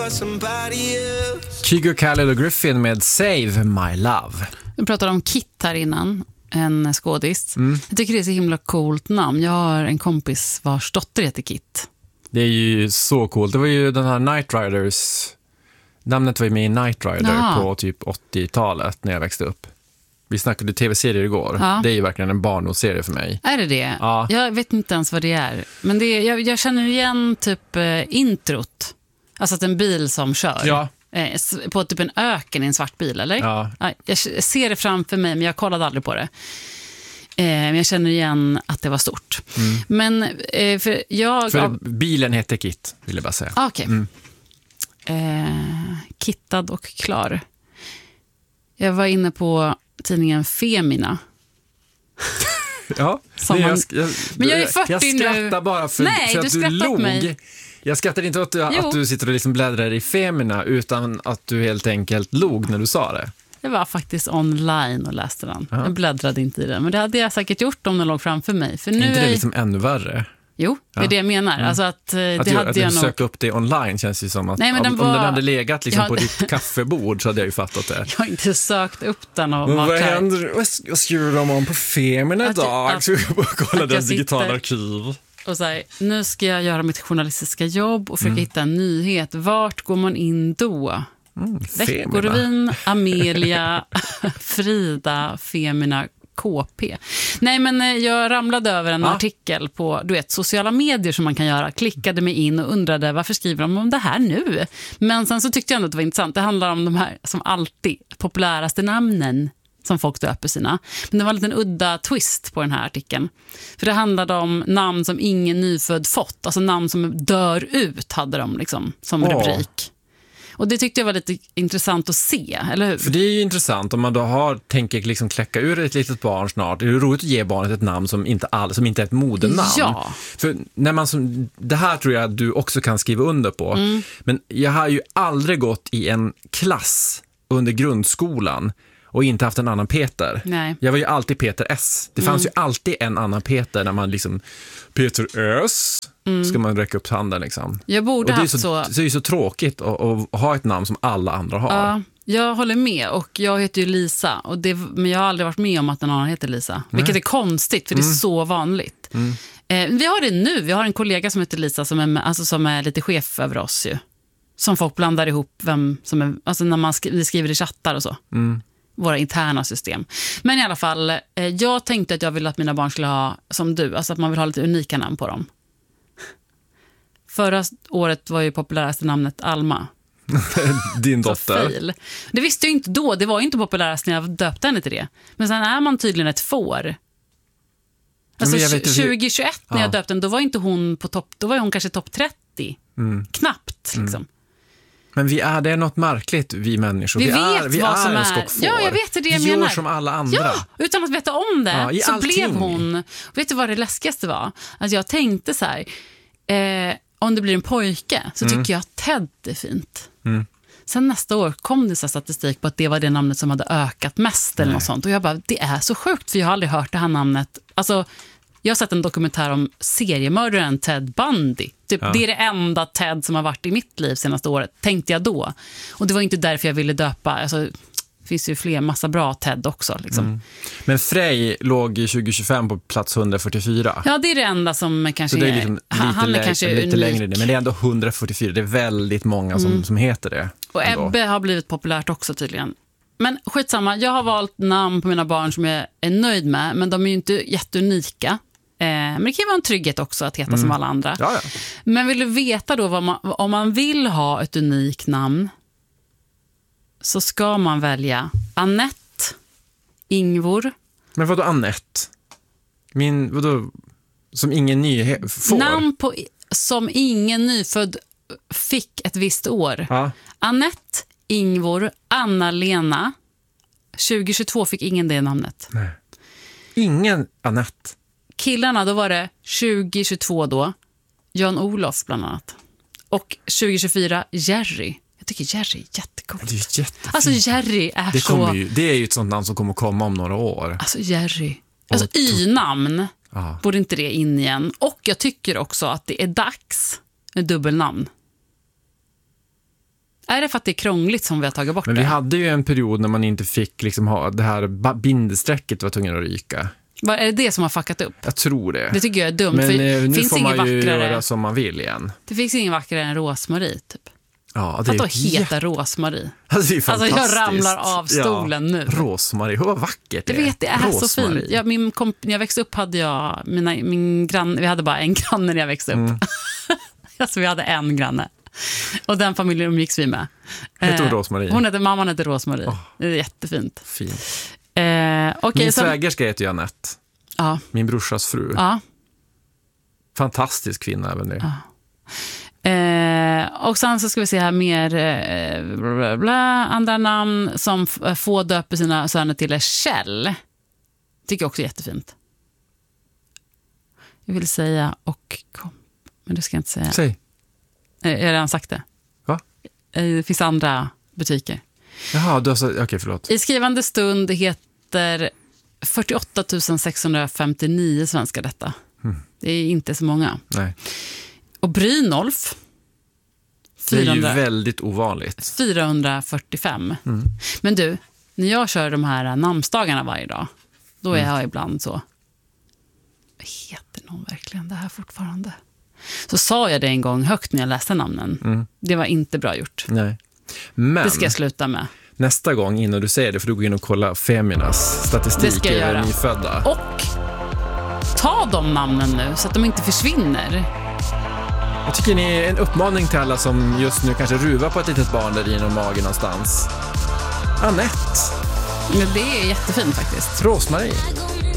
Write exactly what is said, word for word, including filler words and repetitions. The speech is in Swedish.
Kygo Khaled och Griffin med Save My Love. Vi pratade om Kit här innan, en skådis. Mm. Jag tycker det är så himla coolt namn. Jag har en kompis vars dotter heter Kit. Det är ju så coolt. Det var ju den här Knight Riders. Namnet var ju med i Knight Rider Jaha. på typ åttiotalet när jag växte upp. Vi snackade tv-serier igår. Ja. Det är ju verkligen en barndomsserie för mig. Är det det? Ja. Jag vet inte ens vad det är. Men det är, jag, jag känner igen typ eh, introt. Alltså att en bil som kör. Ja. Eh, på typ en öken i en svart bil, eller? Ja. Ja, jag ser det framför mig, men jag kollade aldrig på det. Eh, men jag känner igen att det var stort. Mm. Men eh, för jag... För av... bilen heter Kit, vill jag bara säga. Ah, okej. Okay. Mm. Eh, kittad och klar. Jag var inne på tidningen Femina. Ja, Som nej, man... jag, jag, men jag är fyrtio jag skrattar nu. bara för, nej, för att du, du log. Mig. Jag skrattar inte åt att, att du sitter och liksom bläddrar i Femina, utan att du helt enkelt log när du sa det. Jag var faktiskt online och läste den. Ja. Jag bläddrade inte i den, men det hade jag säkert gjort om den låg framför mig. För nu är inte det är... liksom ännu värre? Jo, det är ja. det jag menar. Mm. Alltså att, det att hade jag, att jag du nog... söka upp det online känns ju som att Nej, men den om, var... om den hade legat liksom ja. på ditt kaffebord så hade jag ju fattat det. Jag har inte sökt upp den. Och vad händer? Vad skriver de om på Femina idag? Så jag bara kolla den digitala arkiv. Och så här, nu ska jag göra mitt journalistiska jobb och försöka mm. hitta en nyhet. Vart går man in då? Mm, Veckorevyn, Amelia, Frida, Femina, K P. Nej, men jag ramlade över en ja. artikel på, du vet, sociala medier som man kan göra. Klickade mig in och undrade varför skriver de om det här nu? Men sen så tyckte jag ändå att det var intressant. Det handlar om de här som alltid populäraste namnen som folk döper sina. Men det var en liten udda twist på den här artikeln. För det handlade om namn som ingen nyfödd fått. Alltså namn som dör ut hade de liksom som oh. rubrik. Och det tyckte jag var lite intressant att se, eller hur? För det är ju intressant om man då har, tänker liksom kläcka ur ett litet barn snart. Det är roligt att ge barnet ett namn som inte, all, som inte är ett modernamn. Ja. För när man som, det här tror jag att du också kan skriva under på. Mm. Men jag har ju aldrig gått i en klass under grundskolan och inte haft en annan Peter. Nej. Jag var ju alltid Peter S. Det fanns mm. ju alltid en annan Peter när man liksom Peter S. Mm. Ska man räcka upp handen liksom. Jag borde och det är haft så, så... så... Det är ju så tråkigt att, att ha ett namn som alla andra har. Ja, jag håller med. Och jag heter ju Lisa. Och det, men jag har aldrig varit med om att någon annan heter Lisa. Mm. Vilket är konstigt, för det är mm. så vanligt. Mm. Eh, vi har det nu. Vi har en kollega som heter Lisa som är, alltså, som är lite chef över oss ju. Som folk blandar ihop vem som är... Alltså när man skri- vi skriver i chattar och så. Mm. Våra interna system. Men i alla fall, eh, jag tänkte att jag ville att mina barn skulle ha som du. Alltså att man vill ha lite unika namn på dem. Förra året var ju populäraste namnet Alma. Din dotter. Det visste jag inte då. Det var ju inte populärast när jag döpte henne till det. Men sen är man tydligen ett får. Alltså tjugohundratjugoett när ja. jag döpte henne, då var inte hon på topp. Då var hon kanske topp trettio. Mm. Knappt liksom. Mm. Men vi är, det är något märkligt, vi människor. Vi, vi vet är, vi vad är som är. skockfår. Ja, jag vet det, det jag vi menar. gör som alla andra. Ja, utan att veta om det. Ja, så allting. blev hon... Vet du vad det läskigaste var? Att jag tänkte så här... Eh, om det blir en pojke så mm. tycker jag att Ted är fint. Mm. Sen nästa år kom det så statistik på att det var det namnet som hade ökat mest eller något sånt. Och jag bara, det är så sjukt för jag har aldrig hört det här namnet. Alltså, jag har sett en dokumentär om seriemördaren Ted Bundy. Typ, ja. Det är det enda Ted som har varit i mitt liv senaste året, tänkte jag då. Och det var inte därför jag ville döpa. Alltså, det finns ju fler, massa bra Ted också. Liksom. Mm. Men Frej låg i tjugo tjugofem på plats hundrafyrtiofyra. Ja, det är det enda som kanske så det är liksom lite, han är lä- kanske lite unik. längre. Men det är ändå hundrafyrtiofyra. Det är väldigt många som, mm. som heter det. Och ändå. Ebbe har blivit populärt också tydligen. Men skitsamma, jag har valt namn på mina barn som jag är nöjd med. Men de är ju inte jätteunika. Eh, men det kan ju vara en trygghet också att heta mm. som alla andra. Ja, ja. Men vill du veta då vad man, om man vill ha ett unikt namn så ska man välja Annette, Ingvor. Men vadå Annette? Min, vadå, som ingen ny får? Namn på, som ingen nyfödd fick ett visst år. Ja. Annette, Ingvor, Anna-Lena. tjugo tjugotvå fick ingen det namnet. Nej. Ingen Annette. Killarna, då var det tjugo tjugotvå då. Jan-Olof bland annat. Och tjugo tjugofyra Jerry. Jag tycker Jerry är jättegod. Det är jättefint. Alltså Jerry är det så... Ju, det är ju ett sånt namn som kommer komma om några år. Alltså Jerry. Alltså to- y-namn. Ah. Borde inte det in igen. Och jag tycker också att det är dags med dubbelnamn. Är det för att det är krångligt som vi har tagit bort Men det? vi hade ju en period när man inte fick liksom ha det här bindesträcket var tvungen att ryka. Var, är det det som har fuckat upp? Jag tror det. Det tycker jag är dumt. Men för eh, nu finns får man ju vackrare, göra som man vill igen. Det finns ingen vackrare än rosmarie, typ. Ja, det är att då jä... heta rosmarie. Alltså, det är fantastiskt. Alltså jag ramlar av stolen ja, nu. Rosmarie, hur vackert det är. Jag vet, det är rosmarie. Så fint. Ja, min komp- när jag växte upp hade jag, mina, min grann, vi hade bara en granne när jag växte upp. Mm. Alltså vi hade en granne. Och den familjen umgicks vi med. Hette hon Rosmarie? Hon hette, mamman hette Rosmarie. Oh. Det är jättefint. Fint. Eh, okay, min så... svägerska heter Janette. Ja. Min brorsas fru. Ja. Fantastisk kvinna även det. Ja. Eh, och sen så ska vi se här mer eh, bla bla bla, andra namn som f- får döpa sina söner till är Kjell. Tycker jag också är jättefint. Jag vill säga och kom, men det ska jag inte säga. Säg. Eh, jag har redan sagt det. Va? Eh, det finns andra butiker. Jaha, du har sagt, okej, okay, förlåt. I skrivande stund heter fyrtioåtta tusen sexhundrafemtionio svenskar detta. Mm. Det är inte så många. Nej. Och Brynolf fyrahundra, det är ju väldigt ovanligt. fyrahundrafyrtiofem. Mm. Men du, när jag kör de här namnsdagarna varje dag, då är mm. jag ibland så, heter någon verkligen det här fortfarande? Så sa jag det en gång högt när jag läste namnen. Mm. Det var inte bra gjort. Nej. Men det ska jag sluta med. Nästa gång innan du säger det, för du går in och kolla Feminas statistik över nyfödda. Och ta de namnen nu så att de inte försvinner. Jag tycker ni är en uppmaning till alla som just nu kanske ruvar på ett litet barn där inom magen någonstans. Annette. Men det är jättefint faktiskt. Rosmarie.